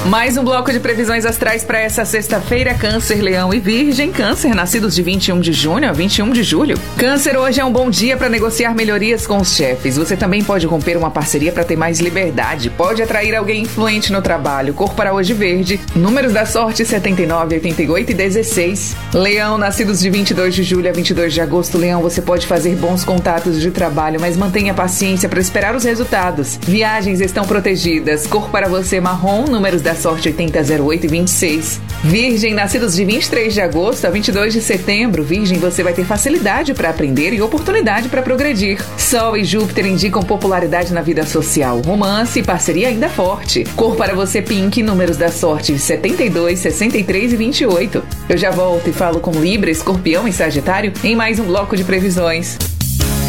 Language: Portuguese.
Mais um bloco de previsões astrais para essa sexta-feira. Câncer, Leão e Virgem. Câncer, nascidos de 21 de junho a 21 de julho. Câncer, hoje é um bom dia para negociar melhorias com os chefes. Você também pode romper uma parceria para ter mais liberdade. Pode atrair alguém influente no trabalho. Cor para hoje verde. Números da sorte 79, 88 e 16. Leão, nascidos de 22 de julho a 22 de agosto. Leão, você pode fazer bons contatos de trabalho, mas mantenha paciência para esperar os resultados. Viagens estão protegidas. Cor para você marrom. Números da sorte 80, 08 e 26. Virgem, nascidos de 23 de agosto a 22 de setembro. Virgem, você vai ter facilidade para aprender e oportunidade para progredir. Sol e Júpiter indicam popularidade na vida social. Romance e parceria ainda forte. Cor para você pink. Números da sorte 72, 63 e 28. Eu já volto e falo com Libra, Escorpião e Sagitário em mais um bloco de previsões.